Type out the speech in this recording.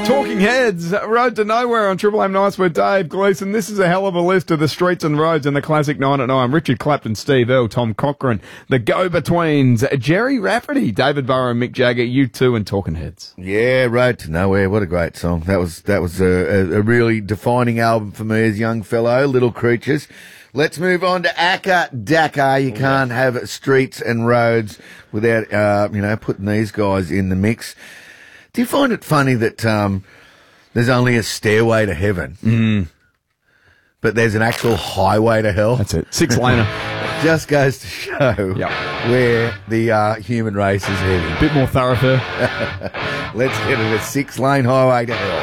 Talking Heads, Road to Nowhere on Triple M Nights with Dave Gleeson. This is a hell of a list of the streets and roads in the classic 9 at 9. Richard Clapton, Steve Earle, Tom Cochrane, the Go-Betweens, Jerry Rafferty, David Burrow, Mick Jagger, U2 and Talking Heads. Yeah, Road to Nowhere. What a great song. That was a really defining album for me as a young fellow, Little Creatures. Let's move on to Akka Dakar. You can't have streets and roads without, putting these guys in the mix. Do you find it funny that there's only a stairway to heaven, but there's an actual highway to hell? That's it. 6-laner. Just goes to show where the human race is heading. Bit more thoroughfare. Let's get it, a 6-lane highway to hell.